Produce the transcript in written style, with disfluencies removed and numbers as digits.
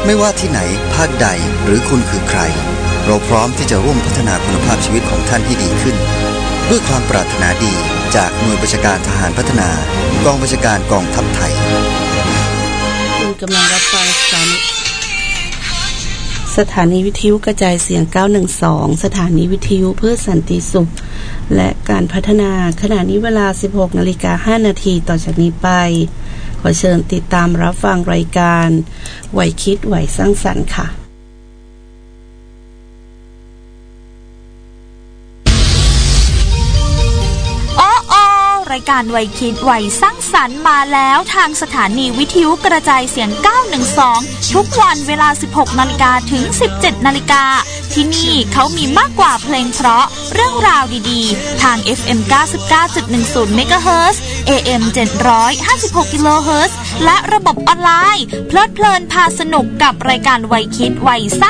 ไม่ว่าที่ไหนภาคใดหรือคุณคือใครเราพร้อมที่จะร่วมพัฒนาคุณภาพชีวิตของท่านให้ดีขึ้นด้วยความปรารถนาดีจากหน่วยบัญชาการทหารพัฒนากองบัญชาการกองทัพไทยคุณกำลังรับฟังสถานีวิทยุกระจายเสียง912สถานีวิทยุเพื่อสันติสุขและการพัฒนาขณะนี้เวลา 16:05 นาทีต่อจากนี้ไปขอเชิญติดตามรับฟังรายการไหวคิดไหวสร้างสรรค์ค่ะรายการไหวคิดไหวสร้างสรรค์มาแล้วทางสถานีวิทยุกระจายเสียง912ทุกวันเวลา 16 นาฬิกาถึง 17 นาฬิกาที่นี่เขามีมากกว่าเพลงเพราะเรื่องราวดีๆทาง FM 99.10 MHz AM 756 kHz และระบบออนไลน์เพลิดเพลินพาสนุกกับรายการไหวคิดไหวสร้าง